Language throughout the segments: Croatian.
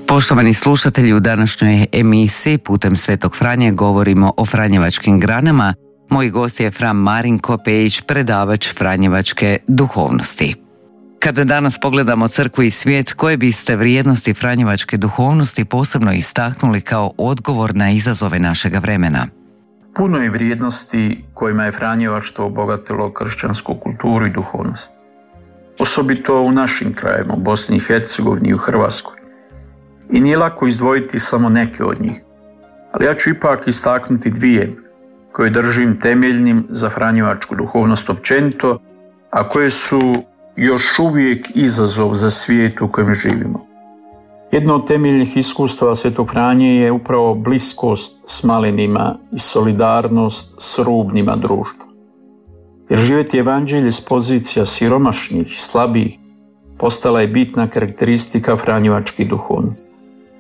Poštovani slušatelji, u današnjoj emisiji putem Svetog Franje govorimo o franjevačkim granama. Moj gost je Fra Marinko Pejić, predavač franjevačke duhovnosti. Kada danas pogledamo crkvu i svijet, koje biste vrijednosti franjevačke duhovnosti posebno istaknuli kao odgovor na izazove našega vremena? Puno je vrijednosti kojima je franjevaštvo obogatilo kršćansku kulturu i duhovnost. Osobito u našim krajevima, u Bosni i Hercegovini i u Hrvatskoj. I nije lako izdvojiti samo neke od njih. Ali ja ću ipak istaknuti dvije koje držim temeljnim za franjevačku duhovnost općenito, a koje su još uvijek izazov za svijet u kojem živimo. Jedno od temeljnih iskustava Svetog Franje je upravo bliskost s malinima i solidarnost s rubnima društva. Jer živjeti evanđelje s pozicija siromašnih i slabih postala je bitna karakteristika franjevačke duhovnosti.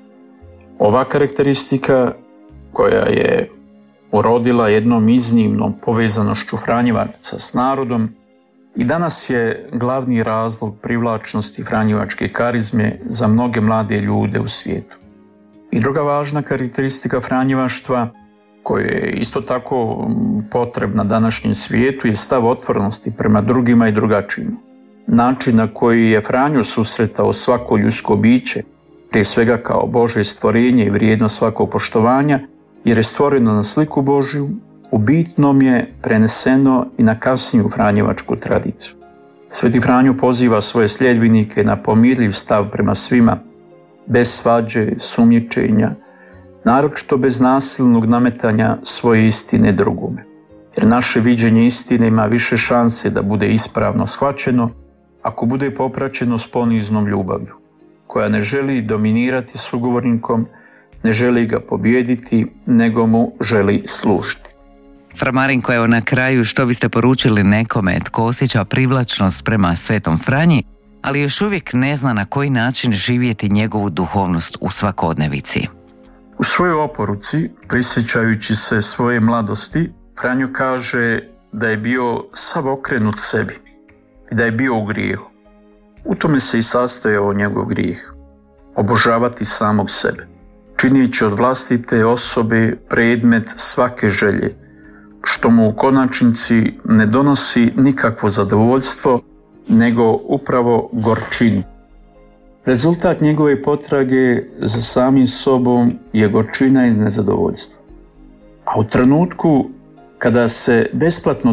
Ova karakteristika, koja je urodila jednom iznimnom povezanošću franjevaca s narodom, i danas je glavni razlog privlačnosti franjevačke karizme za mnoge mlade ljude u svijetu. I druga važna karakteristika franjevaštva, koja je isto tako potrebna današnjem svijetu, je stav otvorenosti prema drugima i drugačijima. Način na koji je Franjo susretao svako ljudsko biće, prije svega kao Božje stvorenje i vrijedno svakog poštovanja, jer je stvoreno na sliku Božju, u bitnom je preneseno i na kasniju franjevačku tradiciju. Sveti Franjo poziva svoje sljedbenike na pomirljiv stav prema svima, bez svađe, sumnjičenja, naročito bez nasilnog nametanja svoje istine drugome. Jer naše viđenje istine ima više šanse da bude ispravno shvaćeno ako bude popraćeno s poniznom ljubavlju, koja ne želi dominirati sugovornikom, ne želi ga pobijediti, nego mu želi služiti. Fra Marinko, evo na kraju, što biste poručili nekome tko osjeća privlačnost prema Svetom Franji, ali još uvijek ne zna na koji način živjeti njegovu duhovnost u svakodnevici? U svojoj oporuci, prisjećajući se svoje mladosti, Franjo kaže da je bio sav okrenut sebi i da je bio u grijehu. U tome se i sastojao njegov grijeh. Obožavati samog sebe, činjeći od vlastite osobe predmet svake želje, što mu u konačnici ne donosi nikakvo zadovoljstvo, nego upravo gorčinu. Rezultat njegove potrage za samim sobom je gorčina i nezadovoljstvo. A u trenutku kada se besplatno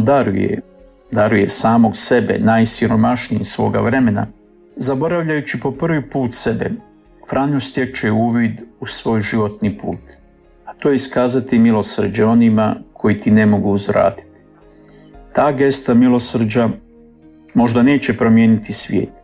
daruje samog sebe, najsiromašniji svoga vremena, zaboravljajući po prvi put sebe, Franjo stječe uvid u svoj životni put. A to je iskazati milosrđe onima koji ti ne mogu uzvratiti. Ta gesta milosrđa možda neće promijeniti svijet,